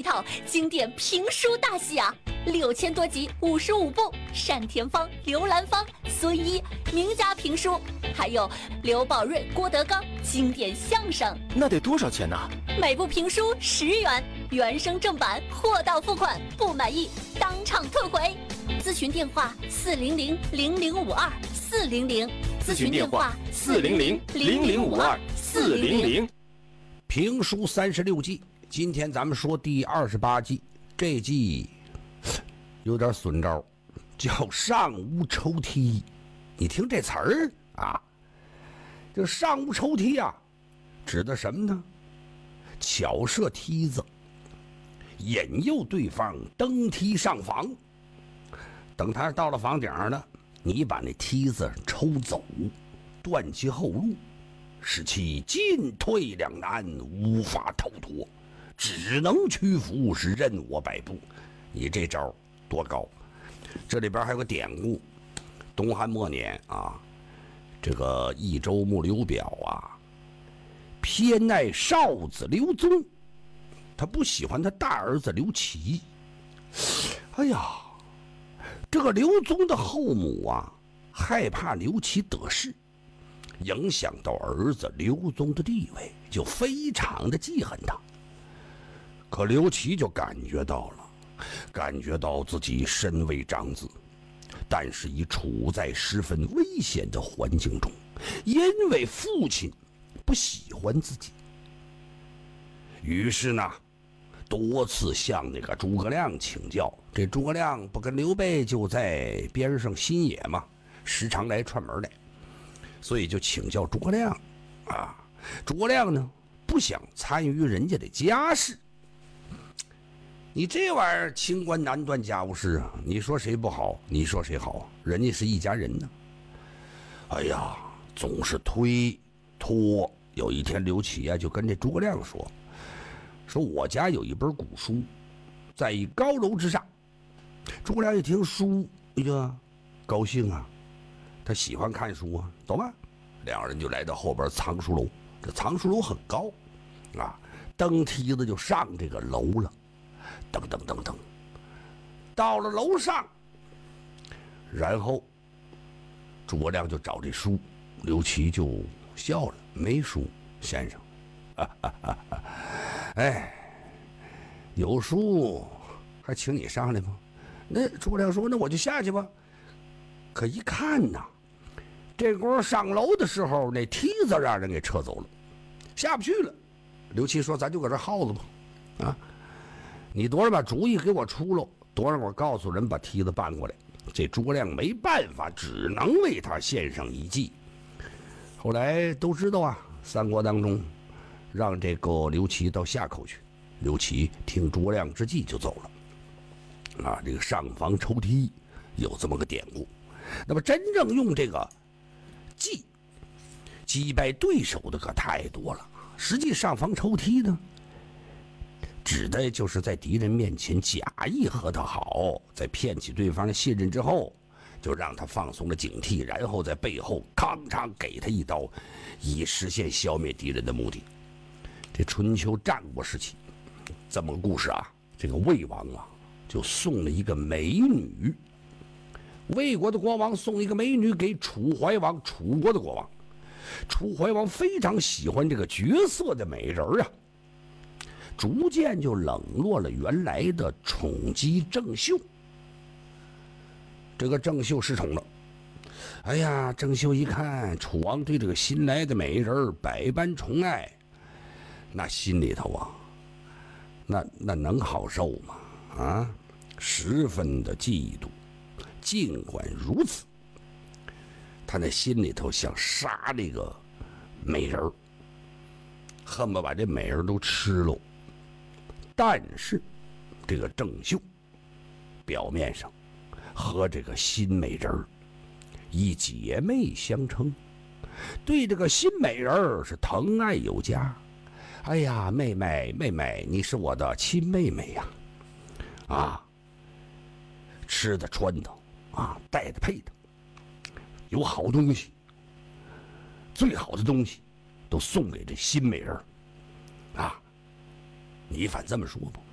套经典评书大戏啊，6000多集，55部，单田芳、刘兰芳、孙一名家评书，还有刘宝瑞、郭德纲经典相声。 那得多少钱呢？ 每部评书10元，原声正版，货到付款，不满意当场退回。咨询电话400-0052-400， 咨询电话400-0052-400。 评书36季，今天咱们说第28季，这季有点损招，叫上屋抽屉。你听这词儿啊，这上屋抽屉啊，指的什么呢？巧设梯子，引诱对方登梯上房。等他到了房顶上呢，你把那梯子抽走，断其后路，使其进退两难，无法逃脱，只能屈服，是任我摆布。你这招多高！这里边还有个典故，东汉末年啊，这个益州牧刘表啊，偏爱少子刘宗，他不喜欢他大儿子刘琦。哎呀，这个刘宗的后母啊，害怕刘琦得势，影响到儿子刘宗的地位，就非常的记恨他。可刘琦就感觉到自己身为长子，但是已处在十分危险的环境中，因为父亲不喜欢自己，于是呢，多次向那个诸葛亮请教。这诸葛亮不跟刘备就在边上新野嘛，时常来串门来，所以就请教诸葛亮啊。诸葛亮呢，不想参与人家的家事。你这玩意儿清官难断家务事啊，你说谁不好？你说谁好啊？人家是一家人呢。哎呀，总是推脱。有一天刘琦啊就跟这诸葛亮说我家有一本古书，在一高楼之上。诸葛亮一听书，哎呀，高兴啊，他喜欢看书啊，懂吗？两人就来到后边藏书楼。这藏书楼很高啊，登梯子就上这个楼了。噔噔噔噔，到了楼上，然后诸葛亮就找这书，刘琦就笑了，没书，先生。哎，有书还请你上来吗？那诸葛亮说，那我就下去吧。可一看呐，这锅上楼的时候，那梯子让人给撤走了，下不去了。刘琦说，咱就搁这耗子吧，啊，你多少把主意给我出喽，多少我告诉人把梯子搬过来。这诸葛亮没办法，只能为他献上一计。后来都知道啊，三国当中让这个刘琦到下口去，刘琦听诸葛亮之计就走了。啊，这个上房抽屉有这么个典故。那么真正用这个计击败对手的可太多了。实际上房抽屉呢，指的就是在敌人面前假意和他好，在骗取对方的信任之后，就让他放松了警惕，然后在背后吭哧给他一刀，以实现消灭敌人的目的。这春秋战国时期这么个故事啊，这个魏王啊就送了一个美女，魏国的国王送一个美女给楚怀王，楚国的国王。楚怀王非常喜欢这个绝色的美人啊，逐渐就冷落了原来的宠姬郑袖。这个郑袖失宠了，哎呀，郑袖一看楚王对这个新来的美人百般宠爱，那心里头啊，那能好受吗？啊，十分的嫉妒。尽管如此，他那心里头想杀这个美人，恨不把这美人都吃了。但是这个郑袖表面上和这个新美人以姐妹相称，对这个新美人是疼爱有加。哎呀，妹妹妹妹，你是我的亲妹妹呀！啊，吃的穿的啊，带的配的，有好东西，最好的东西都送给这新美人啊！你反这么说吧，